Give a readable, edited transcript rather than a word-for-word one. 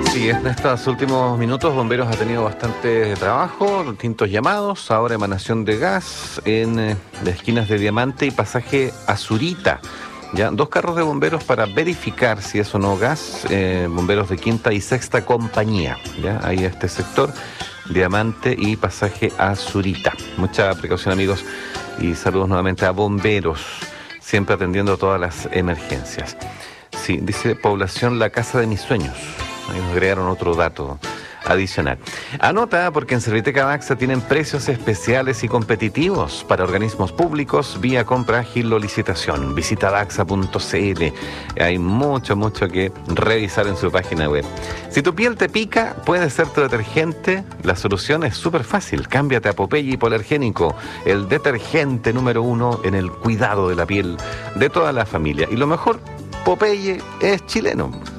Sí, en estos últimos minutos Bomberos ha tenido bastante trabajo, distintos llamados, ahora emanación de gas en las esquinas de Diamante y pasaje Azurita. Ya, 2 carros de bomberos para verificar si es o no gas, bomberos de quinta y sexta compañía, ya, ahí este sector, Diamante y pasaje Azurita. Mucha precaución, amigos, y saludos nuevamente a Bomberos, siempre atendiendo todas las emergencias. Sí, dice población La Casa de Mis Sueños. Ahí nos agregaron otro dato adicional. Anota, porque en Serviteca Baxa tienen precios especiales y competitivos para organismos públicos vía compra ágil o licitación. Visita baxa.cl. Hay mucho que revisar en su página web. Si tu piel te pica, puede ser tu detergente. La solución es súper fácil. Cámbiate a Popeye Hipoalergénico, el detergente número 1 en el cuidado de la piel de toda la familia. Y lo mejor, Popeye es chileno.